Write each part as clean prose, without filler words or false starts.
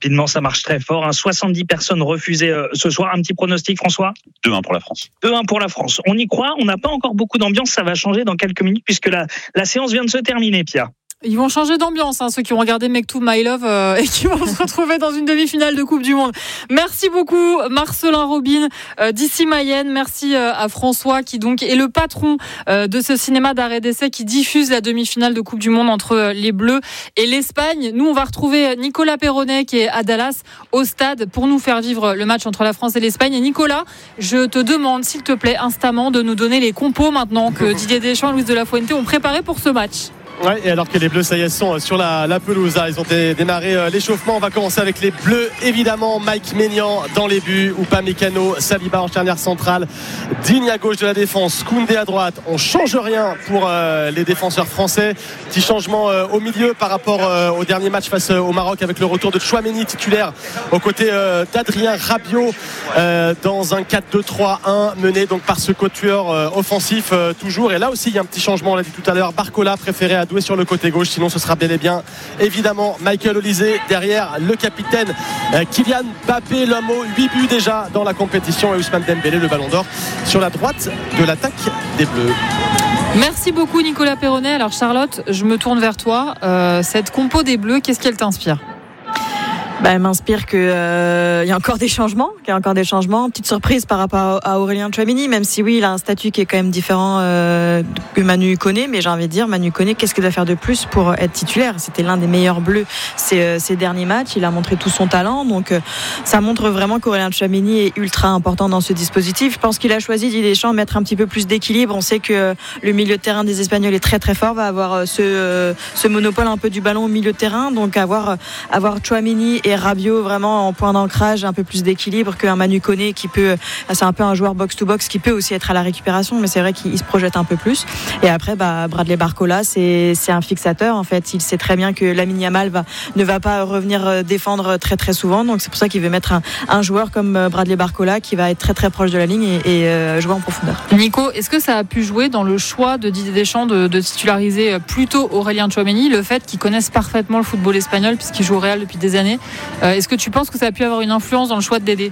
rapidement, ça marche très fort. 70 personnes refusées ce soir. Un petit pronostic, François ? 2-1 pour la France. 2-1 pour la France. On y croit, on n'a pas encore beaucoup d'ambiance, ça va changer dans quelques minutes puisque la séance vient de se terminer, Pierre. Ils vont changer d'ambiance, ceux qui ont regardé Mektoub My Love et qui vont se retrouver dans une demi-finale de Coupe du Monde. Merci beaucoup Marcelin Robin d'ici Mayenne. Merci à François qui donc est le patron de ce cinéma d'arrêt d'essai qui diffuse la demi-finale de Coupe du Monde entre les Bleus et l'Espagne. Nous, on va retrouver Nicolas Perronnet qui est à Dallas au stade pour nous faire vivre le match entre la France et l'Espagne. Et Nicolas, je te demande s'il te plaît instamment de nous donner les compos maintenant que Didier Deschamps et Luis de la Fuente ont préparé pour ce match. Ouais, et alors que les Bleus, ça y est, sont sur la pelouse. Ils ont démarré l'échauffement. On va commencer avec les Bleus, évidemment. Mike Maignan dans les buts, Upamecano, Saliba en charnière centrale, Digne à gauche de la défense, Koundé à droite. On change rien pour les défenseurs français. Petit changement au milieu par rapport au dernier match face au Maroc avec le retour de Tchouaméni titulaire aux côtés d'Adrien Rabiot dans un 4-2-3-1 mené donc par ce quatuor offensif toujours. Et là aussi, il y a un petit changement. On l'a dit tout à l'heure. Barcola préféré à Doué sur le côté gauche, sinon ce sera bel et bien évidemment Michael Olise derrière le capitaine Kylian Mbappé, l'homme aux 8 buts déjà dans la compétition, et Ousmane Dembélé, le ballon d'or sur la droite de l'attaque des Bleus. Merci beaucoup Nicolas Perronnet. Alors Charlotte, je me tourne vers toi. Cette compo des Bleus, qu'est-ce qu'elle t'inspire ? Elle m'inspire qu'il y a encore des changements, Petite surprise par rapport à Aurélien Tchouaméni, même si oui, il a un statut qui est quand même différent que Manu Koné, mais j'ai envie de dire, Manu Koné, qu'est-ce qu'il doit faire de plus pour être titulaire ? C'était l'un des meilleurs Bleus ces derniers matchs, il a montré tout son talent, donc ça montre vraiment qu'Aurélien Tchouaméni est ultra important dans ce dispositif. Je pense qu'il a choisi, Didier Deschamps, de mettre un petit peu plus d'équilibre. On sait que le milieu de terrain des Espagnols est très très fort, va avoir ce monopole un peu du ballon au milieu de terrain, donc avoir Tchouaméni et Rabiot vraiment en point d'ancrage, un peu plus d'équilibre qu'un Manu Koné qui peut, c'est un peu un joueur box-to-box qui peut aussi être à la récupération, mais c'est vrai qu'il se projette un peu plus. Et après, Bradley Barcola, c'est un fixateur en fait. Il sait très bien que Lamine Yamal ne va pas revenir défendre très très souvent, donc c'est pour ça qu'il veut mettre un joueur comme Bradley Barcola qui va être très très proche de la ligne et jouer en profondeur. Nico, est-ce que ça a pu jouer dans le choix de Didier Deschamps de titulariser plutôt Aurélien Tchouaméni, le fait qu'il connaisse parfaitement le football espagnol puisqu'il joue au Real depuis des années? Est-ce que tu penses que ça a pu avoir une influence dans le choix de Dédé?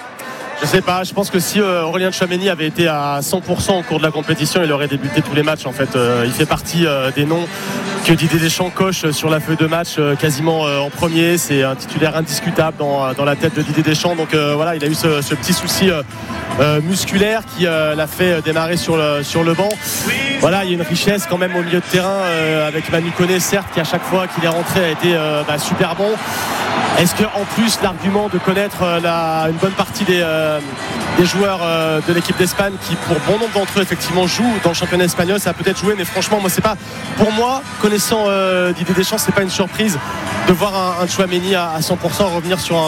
Je sais pas, je pense que si Aurélien Tchouaméni avait été à 100% au cours de la compétition, il aurait débuté tous les matchs en fait. Il fait partie des noms que Didier Deschamps coche sur la feuille de match quasiment en premier. C'est un titulaire indiscutable dans la tête de Didier Deschamps. Donc voilà, il a eu ce petit souci musculaire qui l'a fait démarrer sur le banc. Voilà, il y a une richesse quand même au milieu de terrain avec Manu Koné, certes, qui à chaque fois qu'il est rentré a été super bon. Est-ce qu'en plus l'argument de connaître une bonne partie des joueurs de l'équipe d'Espagne qui pour bon nombre d'entre eux effectivement jouent dans le championnat espagnol, ça a peut-être joué, mais franchement moi c'est pas, pour moi connaissant Didier Deschamps, c'est pas une surprise de voir un Tchouaméni à 100% revenir sur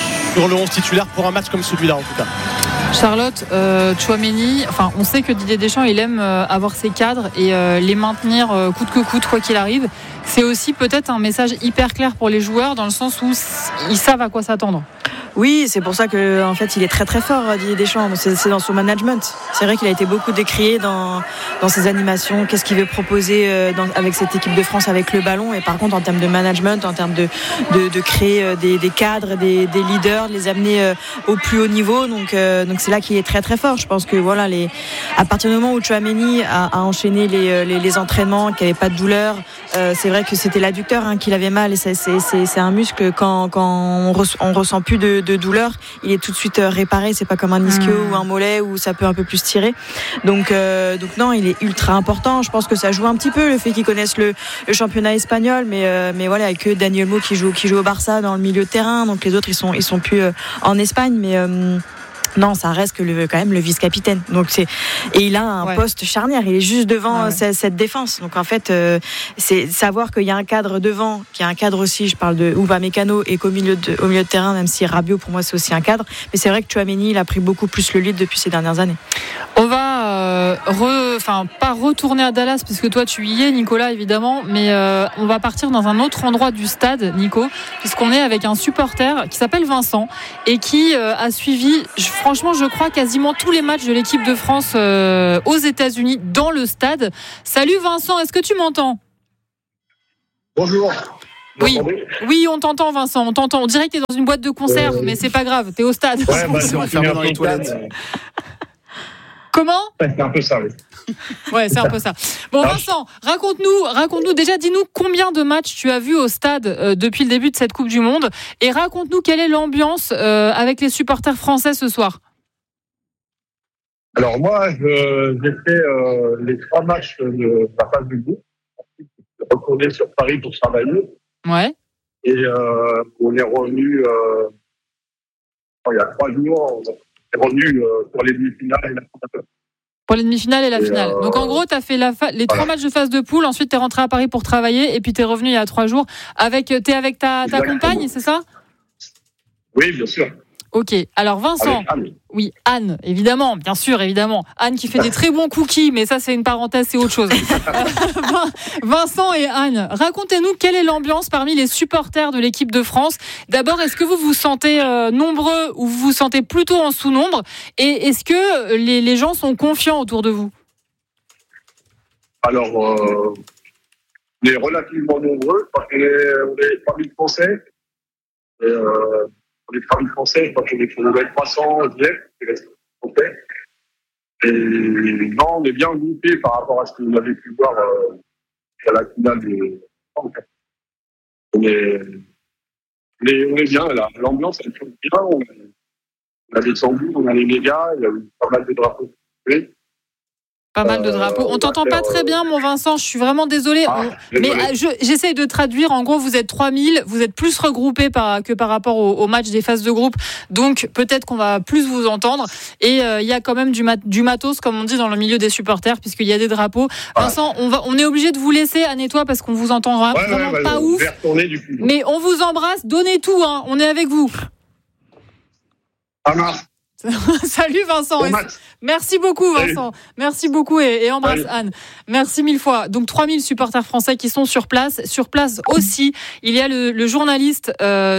le 11 titulaire pour un match comme celui-là en tout cas. Charlotte, Tchouaméni, on sait que Didier Deschamps il aime avoir ses cadres et les maintenir coûte que coûte quoi qu'il arrive. C'est aussi peut-être un message hyper clair pour les joueurs dans le sens où ils savent à quoi s'attendre. Oui, c'est pour ça que en fait il est très très fort, Didier Deschamps. C'est dans son management. C'est vrai qu'il a été beaucoup décrié dans ses animations. Qu'est-ce qu'il veut proposer avec cette équipe de France avec le ballon. Et par contre en termes de management, en termes de créer des cadres, des leaders, de les amener au plus haut niveau. Donc c'est là qu'il est très très fort. Je pense que voilà, à partir du moment où Tchouaméni a enchaîné les entraînements, qu'il n'y avait pas de douleur, c'est vrai que c'était l'adducteur qu'il avait mal. Et c'est un muscle quand on ressent plus de douleur, il est tout de suite réparé. C'est pas comme un ischio ou un mollet où ça peut un peu plus tirer. Donc non, il est ultra important. Je pense que ça joue un petit peu le fait qu'ils connaissent le championnat espagnol, mais voilà, avec Daniel Mo qui joue au Barça dans le milieu de terrain. Donc les autres ils sont plus en Espagne, mais non, ça reste quand même le vice-capitaine. Donc et il a un poste charnière. Il est juste devant cette défense. Donc en fait, c'est savoir qu'il y a un cadre devant, qu'il y a un cadre aussi. Je parle de Upamecano et qu'au milieu de terrain, même si Rabiot pour moi c'est aussi un cadre. Mais c'est vrai que Tchouaméni il a pris beaucoup plus le lead depuis ces dernières années. On va pas retourner à Dallas puisque toi tu y es, Nicolas évidemment, mais on va partir dans un autre endroit du stade, Nico, puisqu'on est avec un supporter qui s'appelle Vincent et qui a suivi. Franchement, je crois quasiment tous les matchs de l'équipe de France aux États-Unis dans le stade. Salut Vincent, est-ce que tu m'entends ? Bonjour. Oui, on t'entend, Vincent, on t'entend. On dirait que t'es dans une boîte de conserve, mais c'est pas grave, t'es au stade. Ouais, C'est enfermé dans les toilettes. Comment ? Ouais, c'est un peu ça, oui. Ouais, c'est un peu ça. Bon, Vincent, raconte-nous déjà, dis-nous combien de matchs tu as vu au stade depuis le début de cette Coupe du Monde, et raconte-nous quelle est l'ambiance avec les supporters français ce soir. Alors moi, j'ai fait les 3 matchs de la phase de groupe. Ensuite, je suis retourné sur Paris pour travailler. Ouais. Et on est revenu il y a 3 jours. On est revenu pour les demi-finales et la finale. Pour les demi-finales et la finale. Donc en gros, tu as fait les 3 matchs de phase de poule, ensuite tu es rentré à Paris pour travailler, et puis tu es revenu il y a 3 jours. T'es avec ta compagne, c'est ça ? Oui, bien sûr. Ok, alors Vincent, oui, Anne, évidemment, bien sûr, évidemment. Anne qui fait des très bons cookies, mais ça c'est une parenthèse, c'est autre chose. Vincent et Anne, racontez-nous quelle est l'ambiance parmi les supporters de l'équipe de France. D'abord, est-ce que vous vous sentez nombreux ou vous vous sentez plutôt en sous-nombre ? Et est-ce que les gens sont confiants autour de vous ? Alors, on est relativement nombreux, parce qu'on est 3000 Français. Et, pour les 3000 Français, je crois qu'on est 300 Français. Et non, on est bien groupés par rapport à ce que vous avez pu voir à la finale des. On est bien, là. L'ambiance, elle change bien. On a des tambours, on a les mégas, il y a eu pas mal de drapeaux. Pas mal de drapeaux. On t'entend pas très bien, mon Vincent. Je suis vraiment désolée. Mais j'essaye de traduire. En gros, vous êtes 3000. Vous êtes plus regroupés que par rapport au match des phases de groupe. Donc, peut-être qu'on va plus vous entendre. Et il y a quand même du matos, comme on dit, dans le milieu des supporters, puisqu'il y a des drapeaux. Vincent, on est obligé de vous laisser, Anne et toi, parce qu'on vous entend vraiment pas ouf. Mais on vous embrasse. Donnez tout, hein. On est avec vous. Salut Vincent. Merci beaucoup Vincent. Merci beaucoup et embrasse Anne. Merci 1000 fois. Donc 3000 supporters français qui sont sur place. Sur place aussi, il y a le journaliste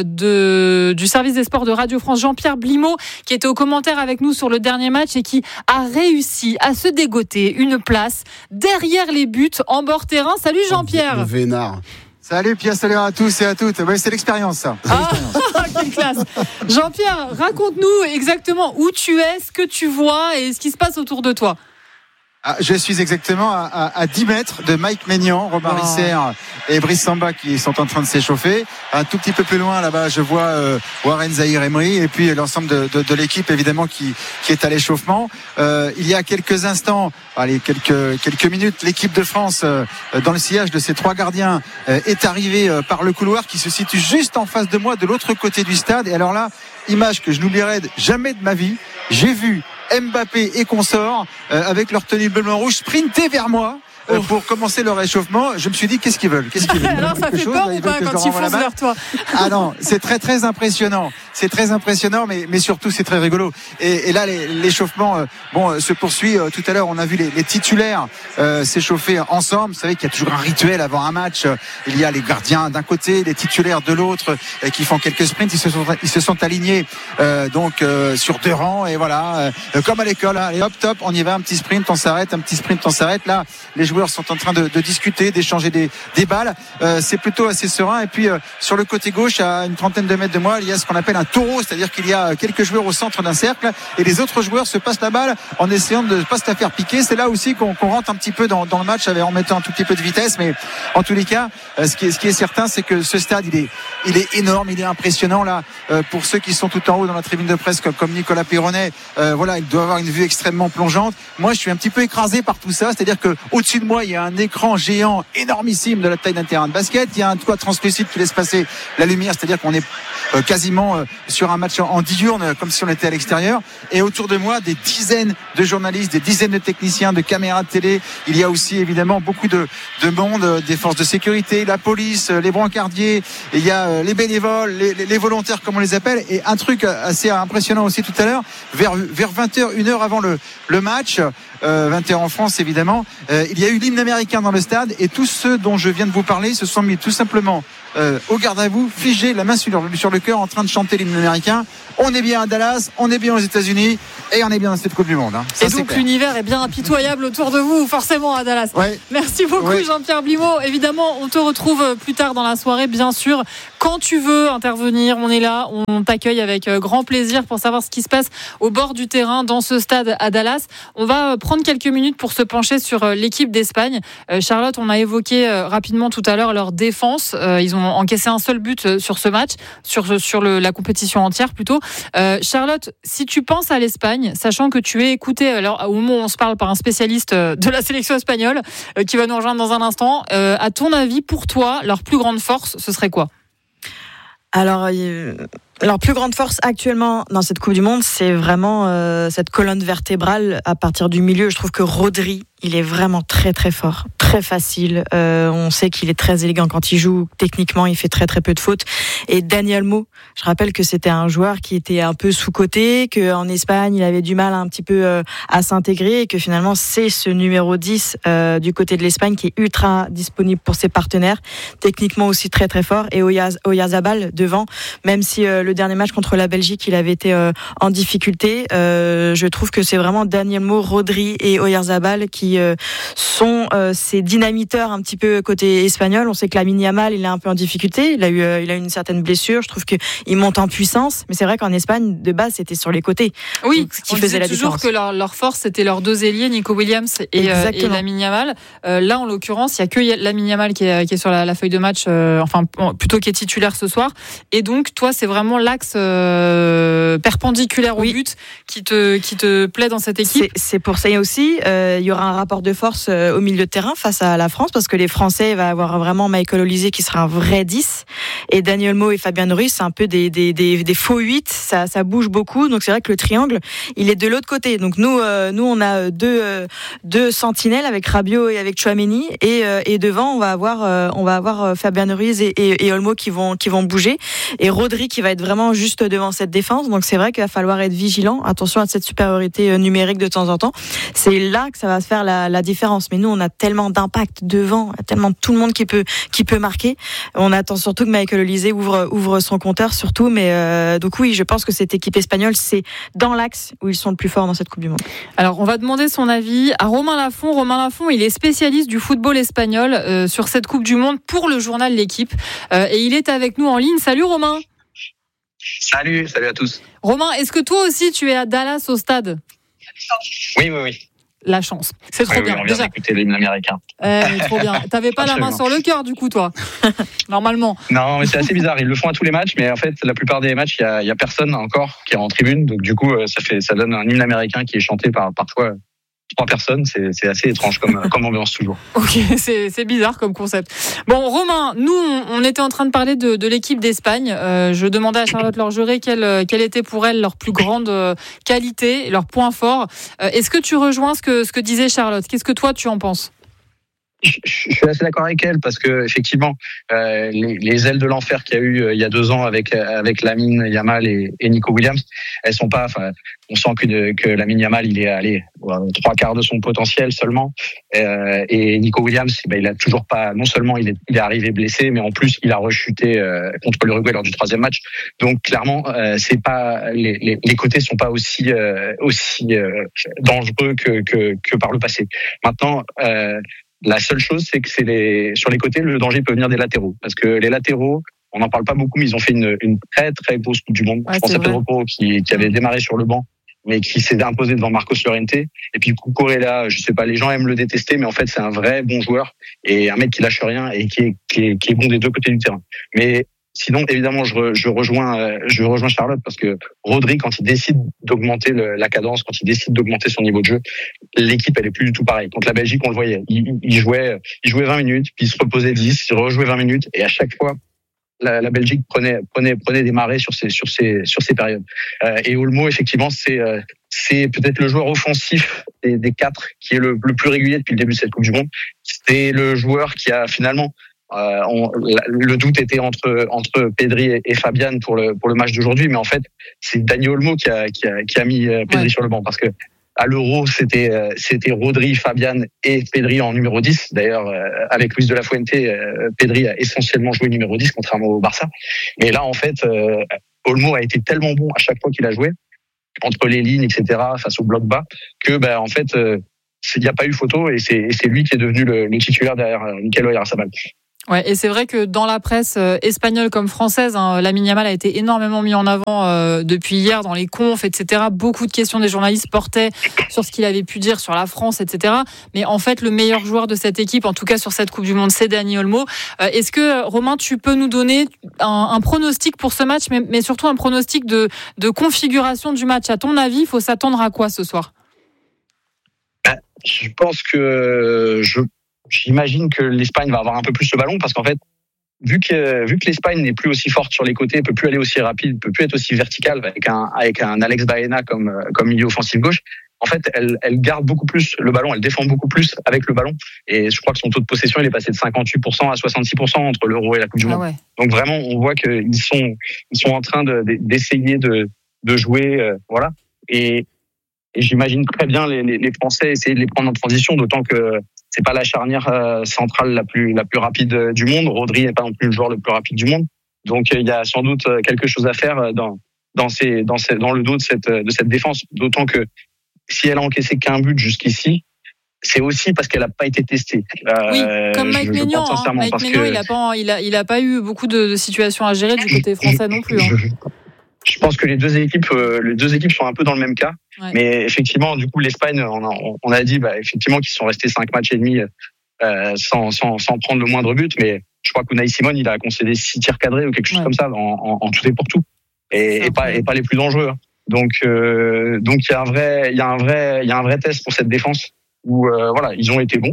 du service des sports de Radio France, Jean-Pierre Blimaud, qui était aux commentaires avec nous sur le dernier match et qui a réussi à se dégoter une place derrière les buts en bord terrain. Salut Jean-Pierre. Vénard. Salut Pierre, salut à tous et à toutes. Ouais, c'est l'expérience ça. Quelle classe. Jean-Pierre, raconte-nous exactement où tu es, ce que tu vois et ce qui se passe autour de toi. Je suis exactement à 10 mètres de Mike Maignan, Romain Risser et Brice Samba qui sont en train de s'échauffer. Un tout petit peu plus loin, là-bas, je vois Warren Zahir-Emery et puis l'ensemble de l'équipe, évidemment, qui est à l'échauffement. Il y a quelques instants, quelques minutes, l'équipe de France, dans le sillage de ses 3 gardiens, est arrivée par le couloir qui se situe juste en face de moi, de l'autre côté du stade. Et alors là, image que je n'oublierai jamais de ma vie, j'ai vu Mbappé et consorts avec leur tenue bleu blanc rouge sprinter vers moi pour commencer leur réchauffement. Je me suis dit qu'est-ce qu'ils veulent Alors ça fait peur ou pas quand ils foncent vers toi? Ah non, c'est très très impressionnant. C'est très impressionnant, mais surtout c'est très rigolo. Et là l'échauffement se poursuit. Tout à l'heure on a vu les titulaires s'échauffer ensemble. Vous savez qu'il y a toujours un rituel avant un match. Il y a les gardiens d'un côté, les titulaires de l'autre qui font quelques sprints. Ils se sont alignés sur 2 rangs et voilà, comme à l'école. Allez hop top, on y va, un petit sprint, on s'arrête, un petit sprint, on s'arrête. Là les joueurs sont en train de discuter, d'échanger des balles. C'est plutôt assez serein. Et puis sur le côté gauche, à une trentaine de mètres de moi, il y a ce qu'on appelle un taureau, c'est-à-dire qu'il y a quelques joueurs au centre d'un cercle et les autres joueurs se passent la balle en essayant de ne pas se la faire piquer. C'est là aussi qu'on rentre un petit peu dans le match en mettant un tout petit peu de vitesse, mais en tous les cas, ce qui est certain, c'est que ce stade il est énorme, il est impressionnant là. Pour ceux qui sont tout en haut dans la tribune de presse comme Nicolas Perronnet, il doit avoir une vue extrêmement plongeante. Moi, je suis un petit peu écrasé par tout ça, c'est-à-dire que au-dessus de moi, il y a un écran géant énormissime de la taille d'un terrain de basket. Il y a un toit translucide qui laisse passer la lumière, c'est-à-dire qu'on est quasiment sur un match en diurne, comme si on était à l'extérieur. Et autour de moi, des dizaines de journalistes, des dizaines de techniciens, de caméras de télé. Il y a aussi évidemment beaucoup de monde, des forces de sécurité, la police, les brancardiers. Il y a les bénévoles, les volontaires, comme on les appelle. Et un truc assez impressionnant aussi tout à l'heure, vers 20h, 1h avant le match, 20h en France évidemment, il y a eu l'hymne américain dans le stade et tous ceux dont je viens de vous parler se sont mis tout simplement au garde à vous, figés, la main sur le cœur, en train de chanter l'hymne américain. On est bien à Dallas, on est bien aux États-Unis et on est bien dans cette Coupe du Monde. Ça, et donc l'univers est bien impitoyable autour de vous, forcément à Dallas. Ouais. Merci beaucoup Jean-Pierre Blimaud. Évidemment, on te retrouve plus tard dans la soirée, bien sûr. Quand tu veux intervenir, on est là, on t'accueille avec grand plaisir pour savoir ce qui se passe au bord du terrain dans ce stade à Dallas. On va prendre quelques minutes pour se pencher sur l'équipe d'Espagne. Charlotte, on a évoqué rapidement tout à l'heure leur défense. Ils ont encaissé un seul but sur ce match, sur la compétition entière plutôt. Charlotte, si tu penses à l'Espagne, sachant que tu es écoutée alors, au moment où on se parle par un spécialiste de la sélection espagnole qui va nous rejoindre dans un instant, à ton avis, pour toi, leur plus grande force, ce serait quoi ? Alors, leur plus grande force actuellement dans cette Coupe du Monde, c'est vraiment cette colonne vertébrale à partir du milieu. Je trouve que Rodri, il est vraiment très très fort, très facile. On sait qu'il est très élégant quand il joue. Techniquement, il fait très très peu de fautes. Et Dani Olmo, je rappelle que c'était un joueur qui était un peu sous-coté, qu'en Espagne, il avait du mal un petit peu à s'intégrer et que finalement, c'est ce numéro 10 du côté de l'Espagne qui est ultra disponible pour ses partenaires. Techniquement aussi très très fort. Et Oyarzabal devant, même si le dernier match contre la Belgique, il avait été en difficulté, je trouve que c'est vraiment Dani Olmo, Rodri et Oyarzabal qui sont ces dynamiteurs un petit peu côté espagnol. On sait que Lamine Yamal, il est un peu en difficulté. Il a eu une certaine blessure. Je trouve qu'il monte en puissance. Mais c'est vrai qu'en Espagne, de base, c'était sur les côtés. Oui, ce qui faisait la toujours différence. Que leur force, c'était leurs deux ailiers, Nico Williams et Lamine Yamal. Là, en l'occurrence, il n'y a que Lamine Yamal qui est sur la feuille de match, plutôt qui est titulaire ce soir. Et donc, toi, c'est vraiment l'axe perpendiculaire au but qui te plaît dans cette équipe. C'est pour ça aussi. Il y aura un rapport de force au milieu de terrain face à la France, parce que les Français, il va avoir vraiment Michael Olise qui sera un vrai 10, et Dani Olmo et Fabien Ruiz, c'est un peu des faux 8, ça bouge beaucoup, donc c'est vrai que le triangle, il est de l'autre côté. Donc nous on a deux sentinelles avec Rabiot et avec Tchouaméni, et devant on va avoir Fabien Ruiz et Olmo qui vont bouger, et Rodri qui va être vraiment juste devant cette défense. Donc c'est vrai qu'il va falloir être vigilant, attention à cette supériorité numérique de temps en temps. C'est là que ça va se faire la différence. Mais nous, on a tellement d'impact devant, tellement tout le monde qui peut marquer. On attend surtout que Michael Olise ouvre son compteur, surtout. Mais donc oui, je pense que cette équipe espagnole, c'est dans l'axe où ils sont le plus forts dans cette Coupe du Monde. Alors, on va demander son avis à Romain Lafont. Romain Lafont, il est spécialiste du football espagnol sur cette Coupe du Monde pour le journal L'Équipe. Et il est avec nous en ligne. Salut Romain. Salut à tous. Romain, est-ce que toi aussi tu es à Dallas au stade ? Oui. La chance. C'est trop bien. On vient d'écouter l'hymne américain. Trop bien. T'avais pas la main sur le cœur, du coup, toi, normalement. Non, mais c'est assez bizarre. Ils le font à tous les matchs, mais en fait, la plupart des matchs, il y a personne encore qui est en tribune. Donc, du coup, ça donne un hymne américain qui est chanté par parfois 3 personnes. C'est assez étrange comme ambiance toujours. Ok, c'est bizarre comme concept. Bon, Romain, nous, on était en train de parler de l'équipe d'Espagne. Je demandais à Charlotte Lorgeret quelle était pour elle leur plus grande qualité, leur point fort. Est-ce que tu rejoins ce que disait Charlotte ? Qu'est-ce que toi, tu en penses ? Je suis assez d'accord avec elle parce que effectivement les ailes de l'enfer qu'il y a eu il y a 2 ans avec Lamine Yamal et Nico Williams, elles sont pas. Enfin, on sent que Lamine Yamal il est allé 3/4 de son potentiel seulement, et Nico Williams il a toujours pas. Non seulement il est arrivé blessé, mais en plus il a rechuté contre l'Uruguay lors du 3e match. Donc clairement c'est pas les côtés sont pas aussi dangereux que par le passé. Maintenant. La seule chose, c'est que sur les côtés, le danger peut venir des latéraux. Parce que les latéraux, on n'en parle pas beaucoup, mais ils ont fait une très, très grosse Coupe du Monde. Ouais, je pense à Pedro Porro qui avait démarré sur le banc, mais qui s'est imposé devant Marcos Llorente. Et puis Cucurella, je sais pas, les gens aiment le détester, mais en fait, c'est un vrai bon joueur et un mec qui lâche rien et qui est bon des deux côtés du terrain. Mais sinon, évidemment, je rejoins Charlotte parce que Rodri, quand il décide d'augmenter la cadence, quand il décide d'augmenter son niveau de jeu, l'équipe, elle est plus du tout pareille. Contre la Belgique, on le voyait. Il jouait 20 minutes, puis il se reposait 10, il rejouait 20 minutes, et à chaque fois, la Belgique prenait des marées sur ces périodes. Et Olmo, effectivement, c'est peut-être le joueur offensif des 4 qui est le plus régulier depuis le début de cette Coupe du Monde. C'est le joueur qui a finalement le doute était entre Pedri et Fabian pour le match d'aujourd'hui, mais en fait c'est Dani Olmo qui a mis Pedri sur le banc, parce que à l'Euro, c'était Rodri, Fabian et Pedri en numéro 10. D'ailleurs, avec Luis de la Fuente, Pedri a essentiellement joué numéro 10, contrairement au Barça. Mais là, en fait, Olmo a été tellement bon à chaque fois qu'il a joué, entre les lignes, etc., face au bloc bas, que en fait, il n'y a pas eu photo, et c'est lui qui est devenu le titulaire derrière Mikel Oyarzabal. Ouais, et c'est vrai que dans la presse espagnole comme française, Lamine Yamal a été énormément mis en avant depuis hier dans les confs, etc. Beaucoup de questions des journalistes portaient sur ce qu'il avait pu dire sur la France, etc. Mais en fait, le meilleur joueur de cette équipe, en tout cas sur cette Coupe du Monde, c'est Dani Olmo. Est-ce que, Romain, tu peux nous donner un pronostic pour ce match, mais surtout un pronostic de configuration du match? À ton avis, il faut s'attendre à quoi ce soir? Je pense que j'imagine que l'Espagne va avoir un peu plus le ballon, parce qu'en fait, vu que l'Espagne n'est plus aussi forte sur les côtés, peut plus aller aussi rapide, peut plus être aussi verticale avec un Alex Baena comme milieu offensif gauche. En fait, elle garde beaucoup plus le ballon, elle défend beaucoup plus avec le ballon. Et je crois que son taux de possession, il est passé de 58% à 66% entre l'Euro et la Coupe du Monde. Ouais. Donc vraiment, on voit qu'ils sont en train d'essayer de jouer, voilà. Et j'imagine très bien les Français essayer de les prendre en transition, d'autant que c'est pas la charnière centrale la plus rapide du monde. Rodri n'est pas non plus le joueur le plus rapide du monde. Donc il y a sans doute quelque chose à faire dans le dos de cette défense. D'autant que si elle a encaissé qu'un but jusqu'ici, c'est aussi parce qu'elle n'a pas été testée. Oui, comme Mike Maignan. Mike Maignan, il a pas eu beaucoup de situations à gérer du côté français non plus. Je pense que les deux équipes sont un peu dans le même cas. Ouais. Mais effectivement, du coup, l'Espagne, on a dit effectivement qu'ils sont restés 5 matchs et demi sans prendre le moindre but. Mais je crois qu'Unai Simon, il a concédé 6 tirs cadrés ou quelque chose comme ça en tout et pour tout. Et pas les plus dangereux. Donc il y a un vrai test pour cette défense où voilà, ils ont été bons.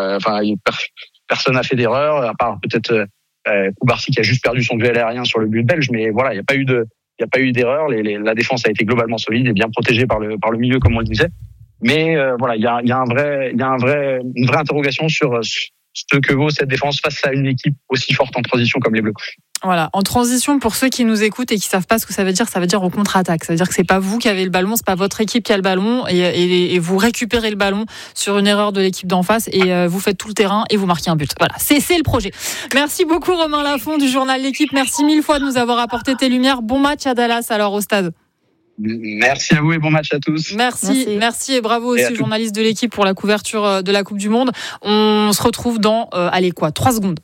Personne n'a fait d'erreur, à part peut-être Koubarsi qui a juste perdu son duel aérien sur le but belge. Mais voilà, il n'y a pas eu d'erreur. La défense a été globalement solide et bien protégée par le milieu, comme on le disait. Mais voilà, il y a une vraie interrogation sur ce que vaut cette défense face à une équipe aussi forte en transition comme les Bleus. Voilà, en transition, pour ceux qui nous écoutent et qui savent pas ce que ça veut dire au contre-attaque. Ça veut dire que c'est pas vous qui avez le ballon, c'est pas votre équipe qui a le ballon, et vous récupérez le ballon sur une erreur de l'équipe d'en face et vous faites tout le terrain et vous marquez un but. Voilà, c'est le projet. Merci beaucoup Romain Lafont du journal L'Équipe. Merci 1000 fois de nous avoir apporté tes lumières. Bon match à Dallas alors au stade. Merci à vous et bon match à tous. Merci et bravo aussi aux journalistes de L'Équipe pour la couverture de la Coupe du Monde. On se retrouve dans 3 secondes.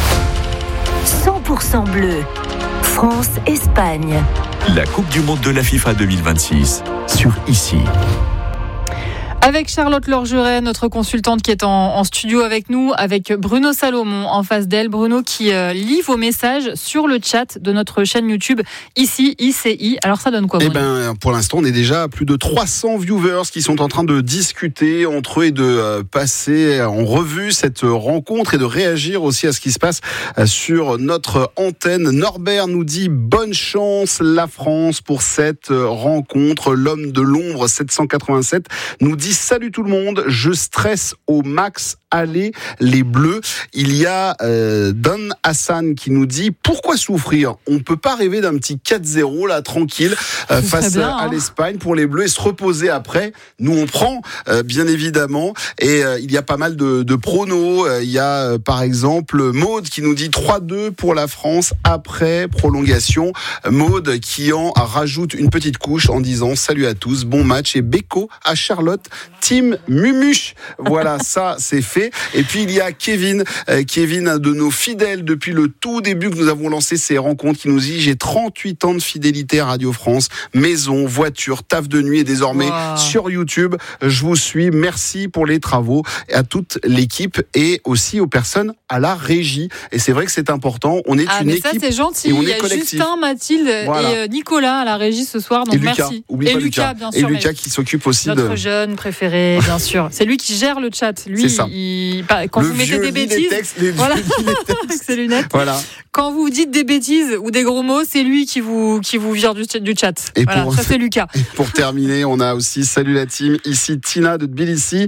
100% bleu. France-Espagne. La Coupe du Monde de la FIFA 2026 sur ICI. Avec Charlotte Lorgeret, notre consultante qui est en studio avec nous, avec Bruno Salomon en face d'elle. Bruno qui lit vos messages sur le chat de notre chaîne YouTube ici, ICI. Alors ça donne quoi, Bruno ? Pour l'instant, on est déjà à plus de 300 viewers qui sont en train de discuter entre eux et de passer en revue cette rencontre et de réagir aussi à ce qui se passe sur notre antenne. Norbert nous dit bonne chance la France pour cette rencontre. L'homme de l'ombre 787 nous dit salut tout le monde, je stresse au max, allez les Bleus. Il y a Don Hassan qui nous dit pourquoi souffrir ? On peut pas rêver d'un petit 4-0 là tranquille face à l'Espagne pour les Bleus et se reposer après. Nous on prend bien évidemment et il y a pas mal de pronos. Il y a par exemple Maude qui nous dit 3-2 pour la France après prolongation. Maude qui en rajoute une petite couche en disant salut à tous, bon match, et Beko à Charlotte, team Mumuche. Voilà, ça c'est fait. Et puis il y a Kevin, un de nos fidèles depuis le tout début que nous avons lancé ces rencontres, qui nous dit j'ai 38 ans de fidélité à Radio France, maison, voiture, taf de nuit et désormais sur YouTube. Je vous suis, merci pour les travaux et à toute l'équipe et aussi aux personnes à la régie. Et c'est vrai que c'est important, on est une équipe. Ça c'est gentil, il y a Justin, Mathilde et Nicolas à la régie ce soir, donc merci. Lucas, bien sûr. Et Lucas qui s'occupe aussi notre jeune préféré. préféré, bien sûr. C'est lui qui gère le chat. Lui, quand vous mettez des bêtises, voilà, avec ses lunettes. Voilà. Quand vous dites des bêtises ou des gros mots, c'est lui qui vous vire du chat. Et voilà, ça c'est Lucas. Et pour terminer, on a aussi salut la team. Ici Tina de Tbilissi.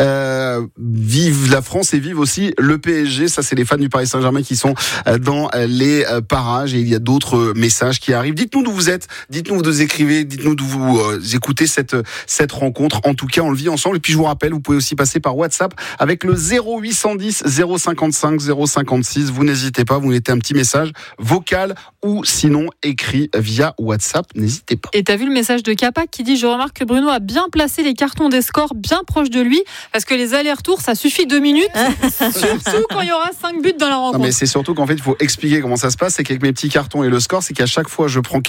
Vive la France et vive aussi le PSG. Ça, c'est les fans du Paris Saint-Germain qui sont dans les parages. Et il y a d'autres messages qui arrivent. Dites-nous d'où vous êtes. Dites-nous où vous écrivez. Dites-nous d'où vous écoutez cette rencontre. En tout cas, on le vit ensemble. Et puis je vous rappelle, vous pouvez aussi passer par WhatsApp avec le 0810 055 056. Vous n'hésitez pas. Vous mettez un petit message vocal ou sinon écrit via WhatsApp. N'hésitez pas. Et t'as vu le message de Capac qui dit: je remarque que Bruno a bien placé les cartons des scores bien proches de lui parce que les allers-retours ça suffit 2 minutes surtout quand il y aura 5 buts dans la rencontre. Non, mais c'est surtout qu'en fait il faut expliquer comment ça se passe. C'est qu'avec mes petits cartons et le score, c'est qu'à chaque fois je prends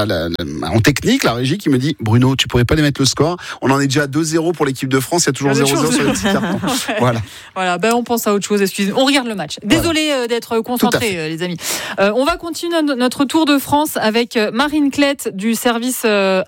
en technique la régie qui me dit: Bruno, tu pourrais pas les mettre le score, on en est déjà à 2-0 pour l'équipe de France, il y a toujours 0-0 sur les petits cartons. Voilà, on pense à autre chose, excusez-moi, on regarde le match. Désolé d'être concentré les amis. On va continuer notre tour de France avec Marine Klett du service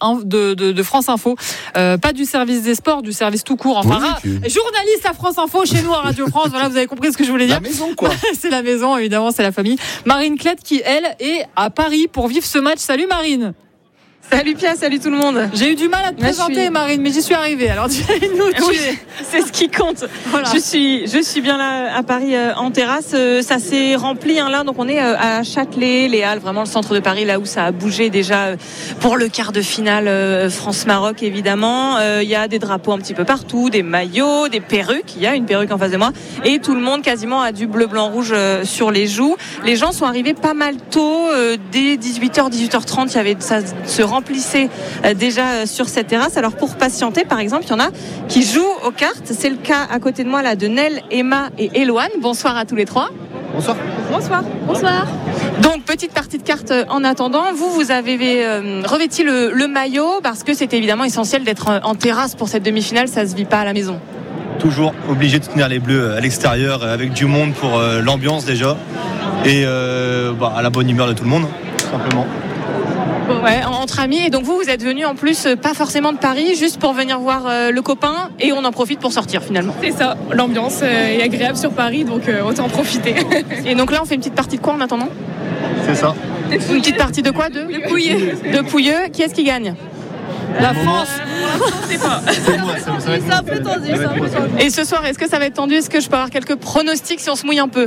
de France Info, pas du service des sports, du service tout court, journaliste à France Info chez nous à Radio France. Voilà, vous avez compris ce que je voulais dire. La maison quoi. C'est la maison, évidemment, c'est la famille. Marine Klett qui elle est à Paris pour vivre ce match. Salut Marine. Salut Pia, salut tout le monde. J'ai eu du mal à te présenter Marine, mais j'y suis arrivée. Alors dis-nous. Oui, c'est ce qui compte. Voilà. Je suis bien là à Paris en terrasse. Ça s'est rempli là, donc on est à Châtelet, les Halles, vraiment le centre de Paris, là où ça a bougé déjà pour le quart de finale France-Maroc évidemment. Il y a des drapeaux un petit peu partout, des maillots, des perruques. Il y a une perruque en face de moi et tout le monde quasiment a du bleu, blanc, rouge sur les joues. Les gens sont arrivés pas mal tôt, dès 18h, 18h30. Ça se remplissait déjà sur cette terrasse. Alors pour patienter par exemple, il y en a qui jouent aux cartes. C'est le cas à côté de moi là de Nel, Emma et Eloane. Bonsoir à tous les trois. Bonsoir. Bonsoir. Donc petite partie de cartes en attendant. Vous avez revêti le maillot parce que c'est évidemment essentiel d'être en terrasse pour cette demi-finale. Ça se vit pas à la maison. Toujours obligé de tenir les Bleus à l'extérieur avec du monde pour l'ambiance déjà et à la bonne humeur de tout le monde tout simplement. Ouais, entre amis. Et donc vous êtes venus en plus pas forcément de Paris, juste pour venir voir le copain et on en profite pour sortir finalement. C'est ça, l'ambiance est agréable sur Paris, donc autant en profiter. Et donc là on fait une petite partie de quoi en attendant ? C'est ça. Une petite partie de quoi ? De Pouilleux. De Pouilleux. Qui est-ce qui gagne ? La France. Je sais pas. C'est un peu tendu. Et ce soir, est-ce que ça va être tendu ? Est-ce que je peux avoir quelques pronostics si on se mouille un peu ?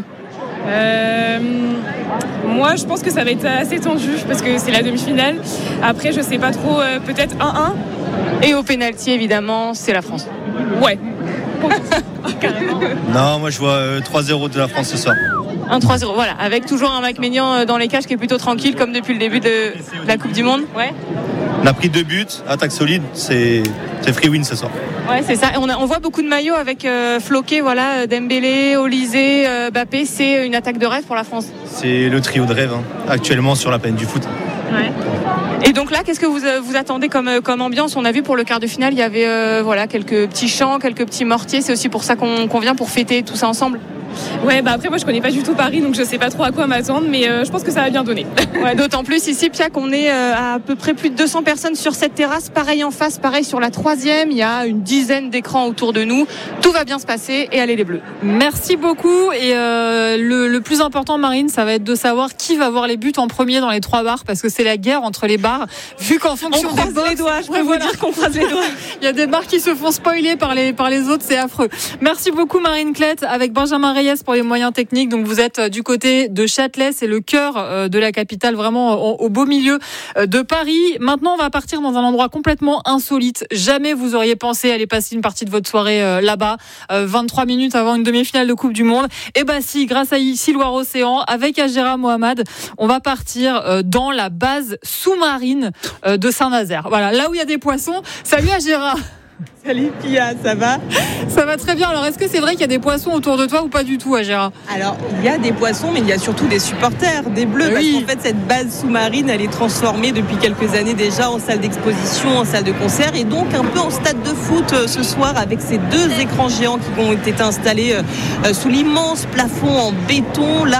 Moi je pense que ça va être assez tendu parce que c'est la demi-finale. Après je sais pas trop, peut-être 1-1. Et au pénalty évidemment c'est la France. Ouais. Carrément. Non, moi je vois 3-0 de la France ce soir. 1-3-0, voilà, avec toujours un Mike Maignan dans les cages qui est plutôt tranquille comme depuis le début de la Coupe du Monde. Ouais. On a pris 2 buts, attaque solide, c'est free win ce soir. Ouais, c'est ça. On voit beaucoup de maillots avec Floquet, voilà, Dembélé, Olysée, Mbappé. C'est une attaque de rêve pour la France. C'est le trio de rêve actuellement sur la planète du foot. Ouais. Et donc là, qu'est-ce que vous attendez comme ambiance ? On a vu pour le quart de finale, il y avait quelques petits chants, quelques petits mortiers. C'est aussi pour ça qu'on vient pour fêter tout ça ensemble. Ouais, après moi je connais pas du tout Paris, donc je sais pas trop à quoi m'attendre, mais je pense que ça va bien donner. Ouais, d'autant plus ici, Pia, qu'on est à peu près plus de 200 personnes sur cette terrasse. Pareil en face, pareil sur la 3e. Il y a une dizaine d'écrans autour de nous. Tout va bien se passer et allez les Bleus. Merci beaucoup. Et le plus important, Marine, ça va être de savoir qui va voir les buts en premier dans les 3 bars, parce que c'est la guerre entre les bars. Vu qu'en fonction des box, les doigts, je peux vous dire qu'on croise les doigts. Il y a des bars qui se font spoiler par les autres, c'est affreux. Merci beaucoup Marine Klett avec Benjamin Reyes pour les moyens techniques. Donc vous êtes du côté de Châtelet, c'est le cœur de la capitale, vraiment au beau milieu de Paris. Maintenant, on va partir dans un endroit complètement insolite. Jamais vous auriez pensé aller passer une partie de votre soirée là-bas, 23 minutes avant une demi-finale de Coupe du Monde. Et si, grâce à ici Loire-Océan, avec Agera Mohamed, on va partir dans la base sous-marine de Saint-Nazaire. Voilà, là où il y a des poissons. Salut Agera. Salut Pia, ça va ? Ça va très bien. Alors, est-ce que c'est vrai qu'il y a des poissons autour de toi ou pas du tout, Agera ? Alors, il y a des poissons, mais il y a surtout des supporters, des Bleus. Parce qu'en fait, cette base sous-marine, elle est transformée depuis quelques années déjà en salle d'exposition, en salle de concert, et donc un peu en stade de foot ce soir avec ces 2 écrans géants qui ont été installés sous l'immense plafond en béton. Là,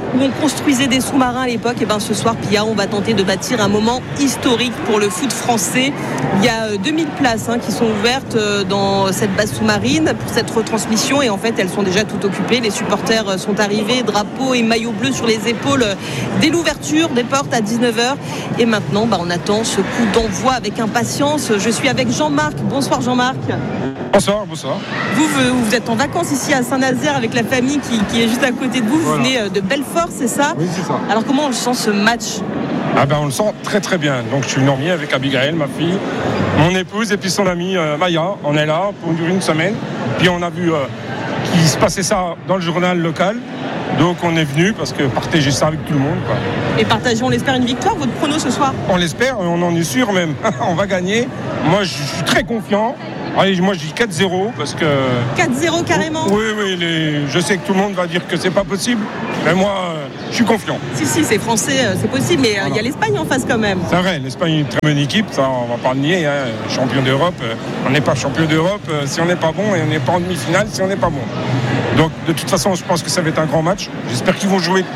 où on construisait des sous-marins à l'époque. Et ben ce soir, Pia, on va tenter de bâtir un moment historique pour le foot français. Il y a 2000 places qui sont ouvertes dans cette base sous-marine pour cette retransmission et en fait elles sont déjà toutes occupées. Les supporters sont arrivés, drapeaux et maillots bleus sur les épaules dès l'ouverture des portes à 19h. Et maintenant, on attend ce coup d'envoi avec impatience. Je suis avec Jean-Marc. Bonsoir Jean-Marc. Bonsoir. Vous êtes en vacances ici à Saint-Nazaire avec la famille qui est juste à côté de vous. Vous venez de Belfort, c'est ça ? Oui, c'est ça. Alors comment on le sent ce match ? On le sent très très bien. Donc je suis venu avec Abigail, ma fille, mon épouse et puis son amie Maya. On est là pour une semaine. Puis on a vu qu'il se passait ça dans le journal local. Donc on est venu parce que partager ça avec tout le monde. Et partagez, on espère une victoire, votre prono ce soir ? On l'espère, on en est sûr même. On va gagner. Moi je suis très confiant. Allez, moi je dis 4-0 parce que... 4-0 carrément ? Oui, je sais que tout le monde va dire que c'est pas possible, mais moi je suis confiant. Si, c'est français, c'est possible, mais il y a l'Espagne en face quand même. C'est vrai, l'Espagne est une très bonne équipe, ça on va pas le nier, champion d'Europe, on n'est pas champion d'Europe si on n'est pas bon et on n'est pas en demi-finale si on n'est pas bon. Donc de toute façon je pense que ça va être un grand match, j'espère qu'ils vont jouer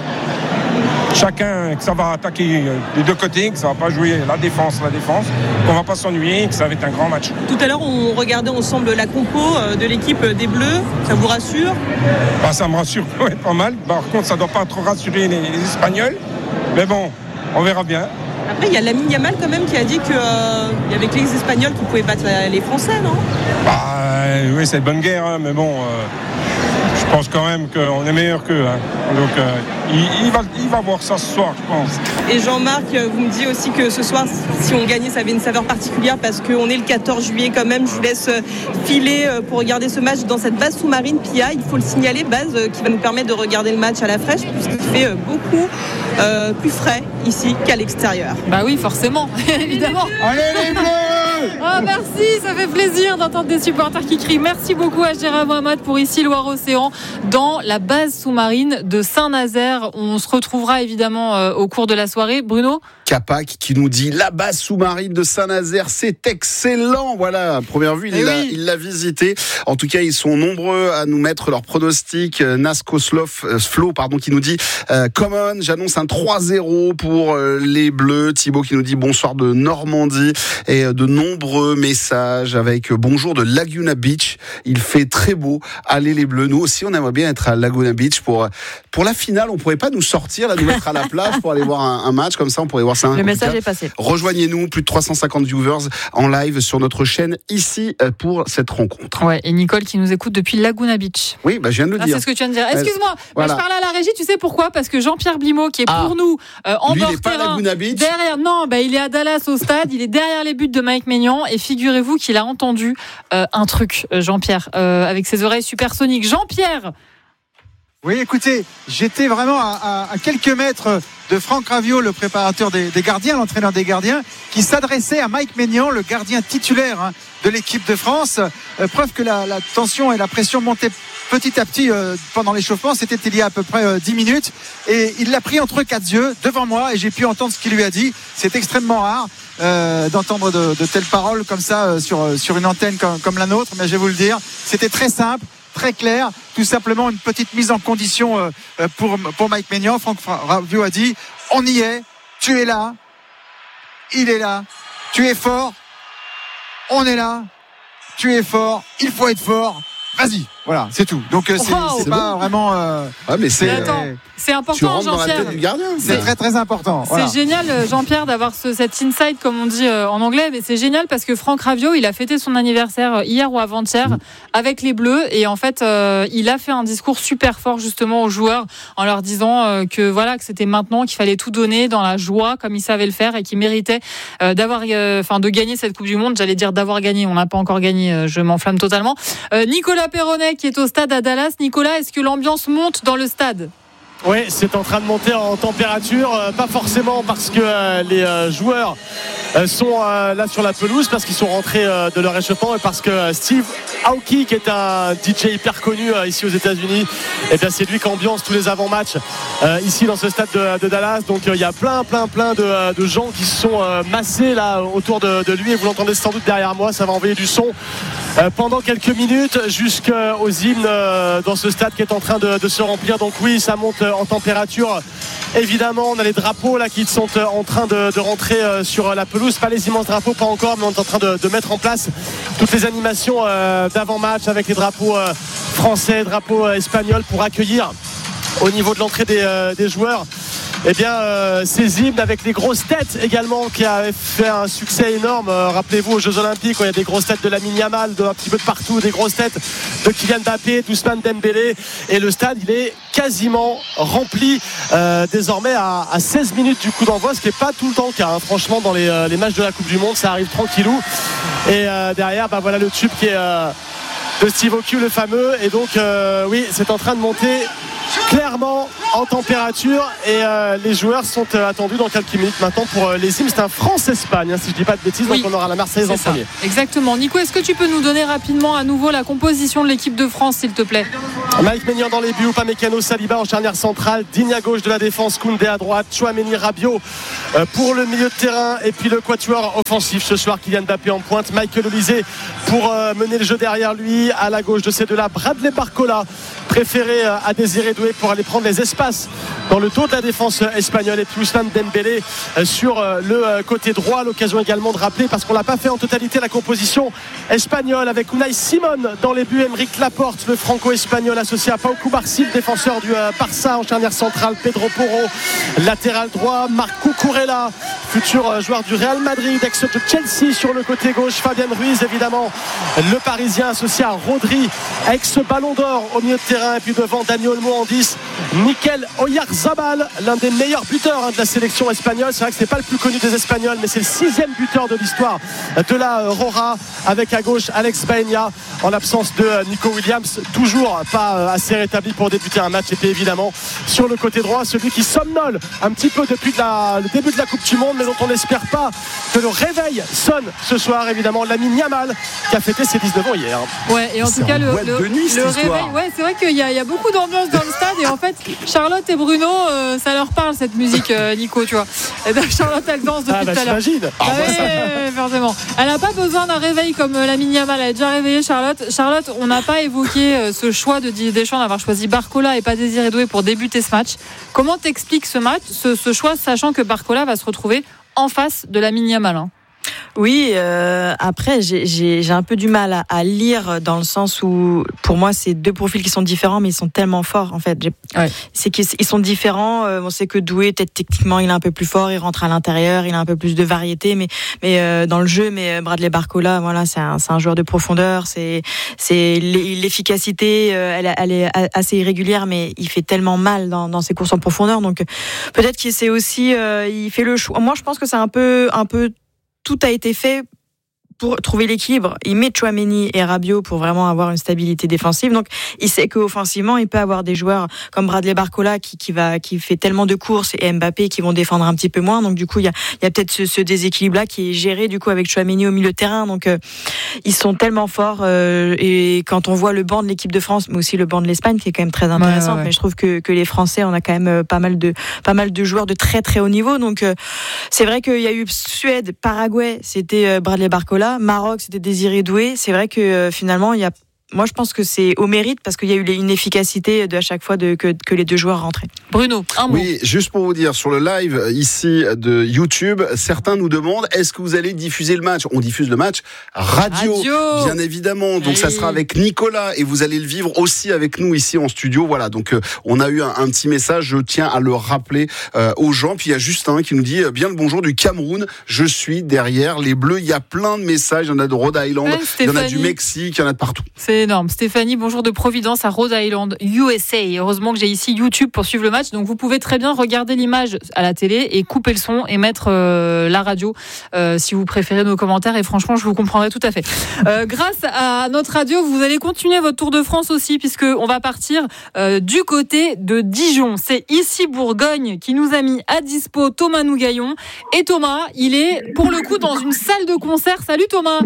chacun, que ça va attaquer des deux côtés, que ça va pas jouer la défense, qu'on va pas s'ennuyer, que ça va être un grand match. Tout à l'heure, on regardait ensemble la compo de l'équipe des Bleus. Ça vous rassure ? Ça me rassure pas mal. Par contre, ça doit pas trop rassurer les Espagnols. Mais bon, on verra bien. Après, il y a Lamine Yamal quand même qui a dit qu'il y avait que les Espagnols qui pouvaient battre les Français, non ? Oui, c'est une bonne guerre, mais bon... Je pense quand même qu'on est meilleur qu'eux. Donc il va voir ça ce soir, je pense. Et Jean-Marc, vous me dites aussi que ce soir, si on gagnait, ça avait une saveur particulière parce qu'on est le 14 juillet quand même. Je vous laisse filer pour regarder ce match dans cette base sous-marine Pia. Il faut le signaler, base qui va nous permettre de regarder le match à la fraîche puisqu'il fait beaucoup plus frais ici qu'à l'extérieur. Bah oui, forcément, évidemment. Allez les Bleus! Oh merci, ça fait plaisir d'entendre des supporters qui crient. Merci beaucoup à Gérard Mohamed pour ici Loire-Océan dans la base sous-marine de Saint-Nazaire. On se retrouvera évidemment au cours de la soirée. Bruno ? Capac qui nous dit la base sous-marine de Saint-Nazaire, c'est excellent. Voilà, à première vue, il l'a visité. En tout cas, ils sont nombreux à nous mettre leurs pronostics. Nasco Flo, qui nous dit Common, j'annonce un 3-0 pour les Bleus. Thibaut qui nous dit bonsoir de Normandie et de nombreux messages avec bonjour de Laguna Beach. Il fait très beau. Allez les Bleus. Nous aussi, on aimerait bien être à Laguna Beach pour la finale. On pourrait pas nous sortir, là, nous mettre à la plage pour aller voir un match comme ça. On pourrait voir ça. Le message est passé. Rejoignez-nous, plus de 350 viewers en live sur notre chaîne ici pour cette rencontre. Ouais, et Nicole qui nous écoute depuis Laguna Beach. Oui, je viens de le dire. C'est ce que tu viens de dire. Excuse-moi, voilà. Je parlais à la régie, tu sais pourquoi ? Parce que Jean-Pierre Blimaud, qui est pour nous en lui, bord il est pas terrain, à Laguna Beach. derrière, il est à Dallas au stade, il est derrière les buts de Mike Maignan et figurez-vous qu'il a entendu un truc, Jean-Pierre, avec ses oreilles supersoniques. Jean-Pierre! Oui, écoutez, j'étais vraiment à quelques mètres de Franck Raviot, le préparateur des gardiens, l'entraîneur des gardiens, qui s'adressait à Mike Maignan, le gardien titulaire de l'équipe de France. Preuve que la tension et la pression montaient petit à petit pendant l'échauffement. C'était il y a à peu près 10 minutes. Et il l'a pris entre quatre yeux devant moi et j'ai pu entendre ce qu'il lui a dit. C'est extrêmement rare d'entendre de telles paroles comme ça sur une antenne comme la nôtre. Mais je vais vous le dire, c'était très simple, très clair, tout simplement une petite mise en condition pour Mike Maignan. Franck Raviot a dit on y est, tu es là, il est là, tu es fort, on est là, tu es fort, il faut être fort, vas-y, voilà, c'est tout. Donc c'est pas vraiment mais c'est important, Jean-Pierre. C'est très très important. C'est génial, Jean-Pierre, d'avoir cet insight, comme on dit en anglais. Mais c'est génial parce que Franck Raviot, il a fêté son anniversaire hier ou avant-hier avec les Bleus. Et en fait, il a fait un discours super fort justement aux joueurs en leur disant que c'était maintenant, qu'il fallait tout donner dans la joie comme il savait le faire et qu'il méritait de gagner cette Coupe du Monde. J'allais dire d'avoir gagné. On n'a pas encore gagné. Je m'enflamme totalement. Nicolas Perronnet qui est au stade à Dallas. Nicolas, est-ce que l'ambiance monte dans le stade ? Oui, c'est en train de monter en température, pas forcément parce que les joueurs sont là sur la pelouse, parce qu'ils sont rentrés de leur échauffement, et parce que Steve Aoki, qui est un DJ hyper connu ici aux États-Unis, c'est lui qui ambiance tous les avant-matchs ici dans ce stade de Dallas. Donc il y a plein de gens qui se sont massés là autour de lui, et vous l'entendez sans doute derrière moi, ça va envoyer du son pendant quelques minutes jusqu'aux hymnes dans ce stade qui est en train de se remplir. Donc oui, ça monte en température. Évidemment, on a les drapeaux là qui sont en train de rentrer sur la pelouse. Pas les immenses drapeaux, pas encore, mais on est en train de mettre en place toutes les animations d'avant-match avec les drapeaux français, drapeaux espagnols pour accueillir au niveau de l'entrée des joueurs. Eh bien, ces hymnes avec les grosses têtes également qui a fait un succès énorme. Rappelez-vous aux Jeux Olympiques, il y a des grosses têtes de Lamine Yamal, un petit peu de partout, des grosses têtes de Kylian Mbappé, d'Ousmane Dembélé. Et le stade, il est quasiment rempli désormais à 16 minutes du coup d'envoi, ce qui n'est pas tout le temps le cas. Franchement, dans les matchs de la Coupe du Monde, ça arrive tranquillou. Et derrière, voilà le tube qui est de Steve Aoki, le fameux. Et donc, oui, c'est en train de monter clairement en température et les joueurs sont attendus dans quelques minutes maintenant pour les hymnes. C'est un France-Espagne, si je dis pas de bêtises, donc on aura la Marseillaise en premier. Exactement. Nico, est-ce que tu peux nous donner rapidement à nouveau la composition de l'équipe de France, s'il te plaît? Mike Maignan dans les buts, Upamecano, Saliba en charnière centrale, Digne à gauche de la défense, Koundé à droite, Tchouaméni, Rabiot pour le milieu de terrain et puis le quatuor offensif ce soir, Kylian Mbappé en pointe, Michael Olise pour mener le jeu derrière lui, à la gauche de ces deux-là, Bradley Barcola préféré à Désiré Doué pour aller prendre les espaces dans le dos de la défense espagnole, et puis Ousmane Dembélé sur le côté droit. L'occasion également de rappeler, parce qu'on l'a pas fait en totalité, la composition espagnole avec Unai Simon dans les buts, Aymeric Laporte, le franco-espagnol associé à Pau Cubarsí, le défenseur du Barça en charnière centrale, Pedro Porro latéral droit, Marc Cucurella, futur joueur du Real Madrid, ex de Chelsea sur le côté gauche, Fabien Ruiz évidemment, le Parisien associé à Rodri, ex Ballon d'Or au milieu de terrain, et puis devant Dani Olmo en 10, Mikel Oyarzabal, l'un des meilleurs buteurs de la sélection espagnole. C'est vrai que c'est pas le plus connu des Espagnols, mais c'est le 6e buteur de l'histoire de la Rora, avec à gauche Alex Baena en l'absence de Nico Williams, toujours pas assez rétabli pour débuter un match. Et puis évidemment sur le côté droit, celui qui somnole un petit peu depuis le début de la Coupe du Monde, mais dont on n'espère pas que le réveil sonne ce soir, évidemment Lamine Yamal, qui a fêté ses 19 ans hier. Ouais, et en tout cas le réveil, ouais, c'est vrai qu'il y a beaucoup d'ambiance dans le stade, et en fait Charlotte et Bruno, ça leur parle cette musique, Nico, tu vois. Charlotte, elle danse depuis tout à l'heure. Forcément. Elle n'a pas besoin d'un réveil comme Lamine Yamal. Elle est déjà réveillée, Charlotte. Charlotte, on n'a pas évoqué ce choix de Didier Deschamps d'avoir choisi Barcola et pas Désiré Doué pour débuter ce match. Comment t'expliques ce choix, sachant que Barcola va se retrouver en face de Lamine Yamal, Oui, après j'ai un peu du mal à lire, dans le sens où pour moi c'est deux profils qui sont différents, mais ils sont tellement forts en fait. C'est qu'ils sont différents. On sait que Doué, peut-être techniquement il est un peu plus fort, il rentre à l'intérieur, il a un peu plus de variété, mais dans le jeu. Mais Bradley Barcola, voilà, c'est un joueur de profondeur. C'est l'efficacité, elle est assez irrégulière, mais il fait tellement mal dans ses courses en profondeur. Donc peut-être qu'il sait aussi, il fait le choix. Moi je pense que c'est un peu tout a été fait pour trouver l'équilibre. Il met Tchouaméni et Rabiot pour vraiment avoir une stabilité défensive. Donc, il sait qu'offensivement, il peut avoir des joueurs comme Bradley Barcola qui fait tellement de courses, et Mbappé qui vont défendre un petit peu moins. Donc, du coup, il y a peut-être ce déséquilibre-là qui est géré, du coup, avec Tchouaméni au milieu de terrain. Donc, ils sont tellement forts. Et quand on voit le banc de l'équipe de France, mais aussi le banc de l'Espagne, qui est quand même très intéressant. Ouais. Mais je trouve que les Français, on a quand même pas mal de joueurs de très, très haut niveau. Donc, c'est vrai qu'il y a eu Suède, Paraguay, c'était Bradley Barcola. Maroc, c'était Désiré Doué. C'est vrai que finalement, moi je pense que c'est au mérite, parce qu'il y a eu une efficacité à chaque fois que les deux joueurs rentraient. Bruno, un mot. Oui, juste pour vous dire, sur le live ici de YouTube, certains nous demandent, est-ce que vous allez diffuser le match? On diffuse le match radio. Bien évidemment. Donc ça sera avec Nicolas, et vous allez le vivre aussi avec nous ici en studio. Voilà, donc on a eu un petit message, je tiens à le rappeler aux gens. Puis il y a Justin qui nous dit, bien le bonjour du Cameroun, je suis derrière les Bleus. Il y a plein de messages, il y en a de Rhode Island, il y en a du Mexique, il y en a de partout. C'est énorme. Stéphanie, bonjour de Providence à Rhode Island, USA. Heureusement que j'ai ici YouTube pour suivre le match, donc vous pouvez très bien regarder l'image à la télé et couper le son et mettre la radio si vous préférez nos commentaires, et franchement je vous comprendrai tout à fait. Grâce à notre radio, vous allez continuer votre Tour de France aussi, puisque on va partir du côté de Dijon. C'est ici Bourgogne qui nous a mis à dispo Thomas Nougaillon, et Thomas, il est pour le coup dans une salle de concert. Salut Thomas.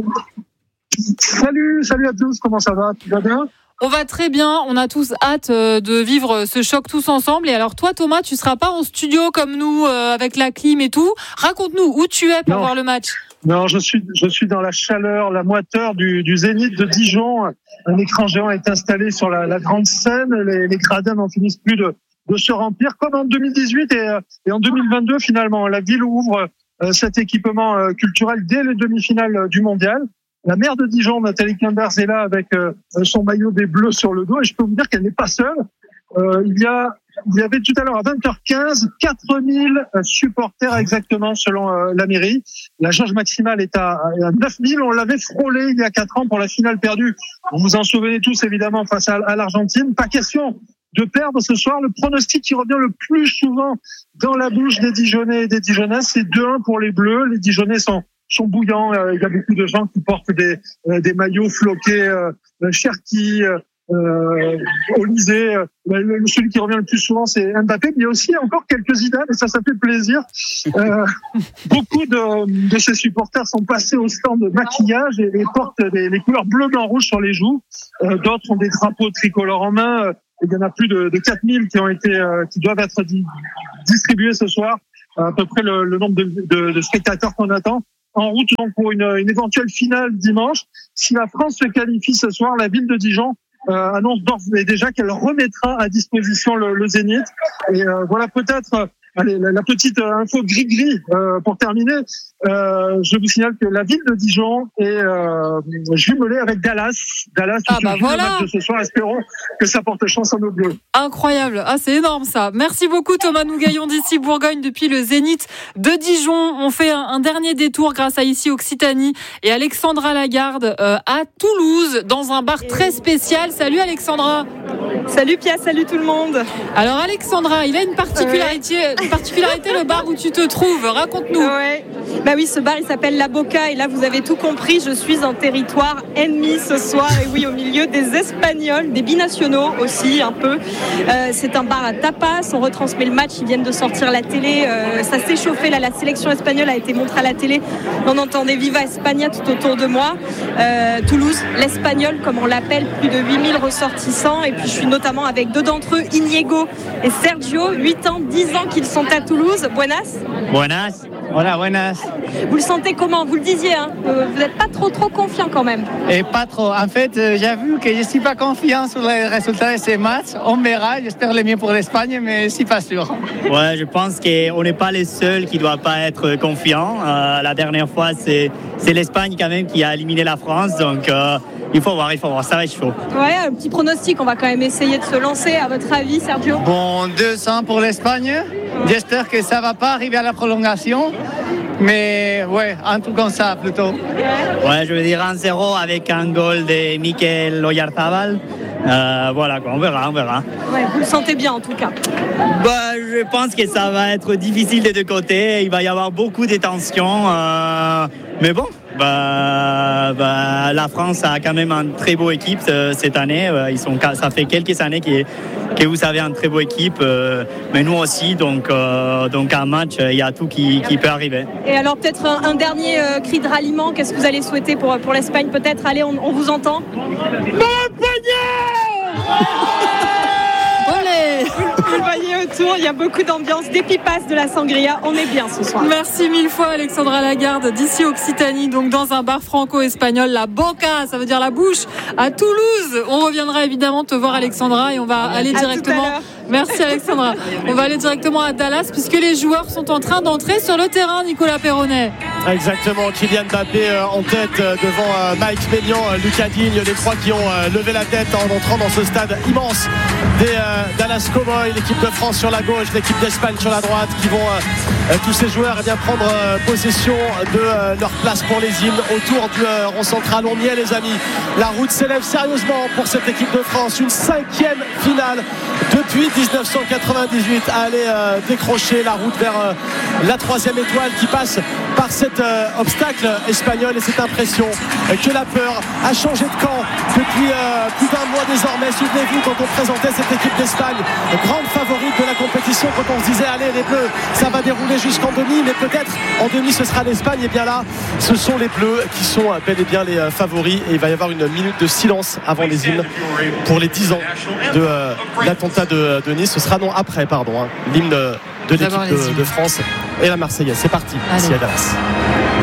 Salut à tous, comment ça va? Tu vas bien? On va très bien, on a tous hâte de vivre ce choc tous ensemble. Et alors toi Thomas, tu seras pas en studio comme nous avec la clim et tout. Raconte-nous où tu es pour voir le match. Non, je suis dans la chaleur, la moiteur du Zénith de Dijon. Un écran géant est installé sur la grande scène. Les gradins n'en finissent plus de se remplir, comme en 2018 et en 2022 finalement. La ville ouvre cet équipement culturel dès les demi-finales du mondial. La maire de Dijon, Nathalie Quimbers, est là avec son maillot des Bleus sur le dos, et je peux vous dire qu'elle n'est pas seule. Il y avait tout à l'heure à 20h15 4000 supporters exactement selon la mairie. La jauge maximale est à 9000. On l'avait frôlé il y a 4 ans pour la finale perdue. Vous vous en souvenez tous évidemment face à l'Argentine. Pas question de perdre ce soir. Le pronostic qui revient le plus souvent dans la bouche des Dijonnais et des Dijonnaises, c'est 2-1 pour les Bleus. Les Dijonnais sont bouillants. Il y a beaucoup de gens qui portent des maillots floqués, Cherki, Olysée. Celui qui revient le plus souvent, c'est Mbappé. Mais il y a aussi encore quelques Zidane, et ça fait plaisir. Beaucoup de ces supporters sont passés au stand de maquillage et portent les couleurs bleu, blanc, rouge sur les joues. D'autres ont des drapeaux tricolores en main. Il y en a plus de 4000 qui doivent être distribués ce soir. À peu près le nombre de spectateurs qu'on attend. En route donc pour une éventuelle finale dimanche. Si la France se qualifie ce soir, la ville de Dijon annonce d'ores et déjà qu'elle remettra à disposition le Zénith. Et voilà peut-être la petite info gris-gris pour terminer. Je vous signale que la ville de Dijon est jumelée avec Dallas. Dallas qui joue le match de ce soir. Espérons que ça porte chance à nos Bleus. Incroyable. C'est énorme ça. Merci beaucoup Thomas Nougaillon d'ici Bourgogne depuis le Zénith de Dijon. On fait un dernier détour grâce à ici Occitanie et Alexandra Lagarde à Toulouse dans un bar très spécial. Salut Alexandra. Salut Pia, salut tout le monde. Alors Alexandra, il a une particularité, le bar où tu te trouves. Raconte-nous. Ouais. Bah oui, ce bar il s'appelle La Boca et là vous avez tout compris, je suis en territoire ennemi ce soir et oui, au milieu des Espagnols, des binationaux aussi un peu. C'est un bar à tapas, on retransmet le match, ils viennent de sortir la télé, ça s'est chauffé là, la sélection espagnole a été montrée à la télé, on entendait Viva España tout autour de moi. Toulouse, l'Espagnol comme on l'appelle, plus de 8000 ressortissants et puis je suis notamment avec 2 d'entre eux, Inigo et Sergio, 8 ans, 10 ans qu'ils sont à Toulouse. Buenas. Buenas. Hola, buenas. Vous le sentez comment? Vous le disiez, hein, vous n'êtes pas trop confiant quand même. Et pas trop. En fait, j'ai vu que je ne suis pas confiant sur les résultats de ces matchs. On verra. J'espère le mieux pour l'Espagne, mais je ne suis pas sûr. Ouais, je pense qu'on n'est pas les seuls qui ne doivent pas être confiants. La dernière fois, c'est l'Espagne quand même qui a éliminé la France. Donc, il faut voir. Ça va être chaud. Ouais, un petit pronostic. On va quand même essayer de se lancer. À votre avis, Sergio? Bon, 200 pour l'Espagne. J'espère que ça ne va pas arriver à la prolongation. Mais ouais, un truc comme ça plutôt. Ouais, je veux dire 1-0 avec un goal de Mikel Oyarzabal. Voilà, on verra. Ouais, vous le sentez bien en tout cas. Je pense que ça va être difficile des deux côtés. Il va y avoir beaucoup de tensions. Mais bon, la France a quand même une très beau équipe cette année. Ça fait quelques années que vous avez une très beau équipe. Mais nous aussi, donc un match, il y a tout qui peut arriver. Et alors peut-être un dernier cri de ralliement. Qu'est-ce que vous allez souhaiter pour l'Espagne peut-être? Allez, on vous entend. Vous le voyez autour, il y a beaucoup d'ambiance, des pipas, de la sangria, on est bien ce soir. Merci mille fois Alexandra Lagarde d'ici Occitanie, donc dans un bar franco-espagnol, La Boca, ça veut dire la bouche, à Toulouse. On reviendra évidemment te voir Alexandra et on va aller directement. Merci Alexandra. On va aller directement à Dallas puisque les joueurs sont en train d'entrer sur le terrain, Nicolas Perronnet. Exactement, Kylian Mbappé en tête devant Mike Maignan, Lucas Digne, les trois qui ont levé la tête en entrant dans ce stade immense des Dallas Cowboys, l'équipe de France sur la gauche, l'équipe d'Espagne sur la droite, qui vont tous ces joueurs prendre possession de leur place pour les hymnes autour du rond central. On y est les amis, la route s'élève sérieusement pour cette équipe de France, une 5e finale depuis 1998 à aller décrocher la route vers la 3e étoile qui passe par cet obstacle espagnol et cette impression que la peur a changé de camp depuis plus d'1 mois désormais. Souvenez-vous quand on présentait cette équipe d'Espagne, grande favorite de la compétition, quand on se disait allez les Bleus ça va dérouler jusqu'en demi, mais peut-être en demi ce sera l'Espagne, et bien là ce sont les Bleus qui sont bel et bien les favoris et il va y avoir une minute de silence avant les hymnes pour les 10 ans de l'attentat de Nice. Ce sera l'hymne de l'équipe de France et la Marseillaise. C'est parti ici à Dallas.